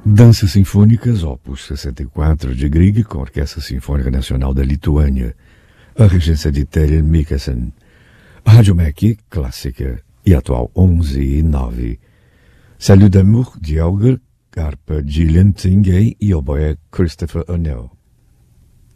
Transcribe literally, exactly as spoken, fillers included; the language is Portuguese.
Danças Sinfônicas, opus sessenta e quatro de Grieg, com a Orquestra Sinfônica Nacional da Lituânia, a regência de Terje Mikkelsen. Rádio M E C, clássica e atual onze e nove. Salut d'amour de Auger, harpa Gillian Tingay e oboé Christopher O'Neill.